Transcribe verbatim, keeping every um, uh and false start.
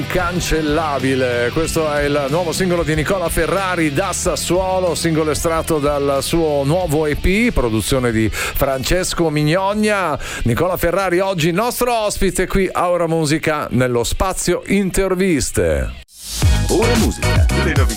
incancellabile. Questo è il nuovo singolo di Nicola Ferrari da Sassuolo, singolo estratto dal suo nuovo E P, produzione di Francesco Mignogna. Nicola Ferrari oggi nostro ospite qui a Ora Musica nello spazio interviste. Ora Musica, le novità